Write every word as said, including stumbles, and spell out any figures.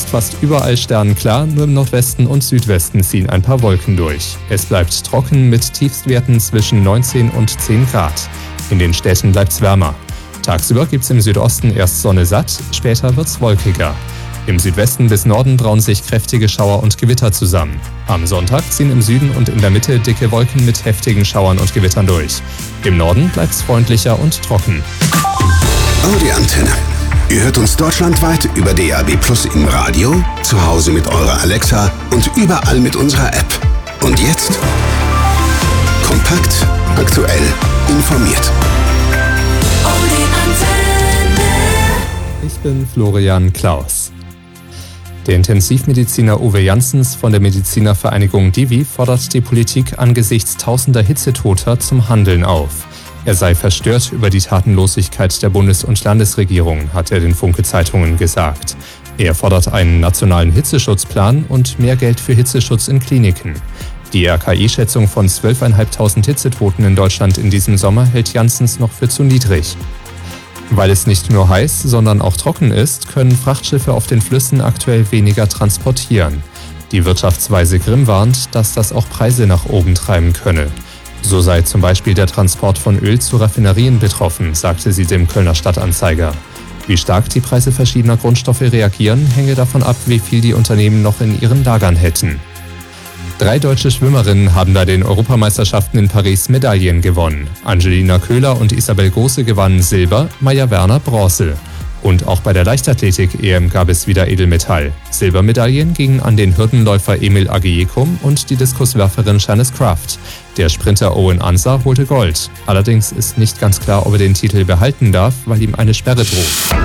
ist fast überall sternenklar, nur im Nordwesten und Südwesten ziehen ein paar Wolken durch. Es bleibt trocken mit Tiefstwerten zwischen neunzehn und zehn Grad. In den Städten bleibt's wärmer. Tagsüber gibt's im Südosten erst Sonne satt, später wird's wolkiger. Im Südwesten bis Norden brauen sich kräftige Schauer und Gewitter zusammen. Am Sonntag ziehen im Süden und in der Mitte dicke Wolken mit heftigen Schauern und Gewittern durch. Im Norden bleibt's freundlicher und trocken. Audi Antenne. Ihr hört uns deutschlandweit über D A B Plus im Radio, zu Hause mit eurer Alexa und überall mit unserer App. Und jetzt kompakt, aktuell, informiert. Audi Antenne. Ich bin Florian Klaus. Der Intensivmediziner Uwe Janssens von der Medizinervereinigung Divi fordert die Politik angesichts tausender Hitzetoter zum Handeln auf. Er sei verstört über die Tatenlosigkeit der Bundes- und Landesregierung, hat er den Funke-Zeitungen gesagt. Er fordert einen nationalen Hitzeschutzplan und mehr Geld für Hitzeschutz in Kliniken. Die R K I-Schätzung von zwölftausendfünfhundert Hitzetoten in Deutschland in diesem Sommer hält Janssens noch für zu niedrig. Weil es nicht nur heiß, sondern auch trocken ist, können Frachtschiffe auf den Flüssen aktuell weniger transportieren. Die Wirtschaftsweise Grimm warnt, dass das auch Preise nach oben treiben könne. So sei zum Beispiel der Transport von Öl zu Raffinerien betroffen, sagte sie dem Kölner Stadtanzeiger. Wie stark die Preise verschiedener Grundstoffe reagieren, hänge davon ab, wie viel die Unternehmen noch in ihren Lagern hätten. Drei deutsche Schwimmerinnen haben bei den Europameisterschaften in Paris Medaillen gewonnen. Angelina Köhler und Isabel Große gewannen Silber, Maja Werner Bronze. Und auch bei der Leichtathletik-E M gab es wieder Edelmetall. Silbermedaillen gingen an den Hürdenläufer Emil Agiekum und die Diskuswerferin Janice Kraft. Der Sprinter Owen Ansah holte Gold. Allerdings ist nicht ganz klar, ob er den Titel behalten darf, weil ihm eine Sperre droht.